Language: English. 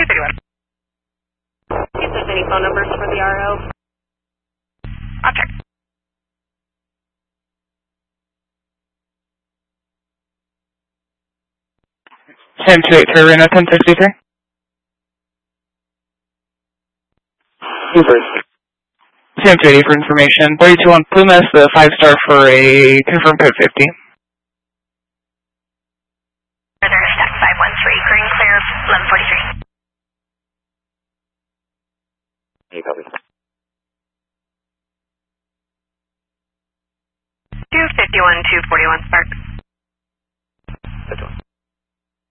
See if there's any phone numbers for the RO. I'll check. Sam 283 Reno 1063. Sam 280 for information. 42 on Plumas, the 5-star for a confirmed code 50. Further, stack 513, green clear, 1143. Hey, copy. 251, 241 Spark.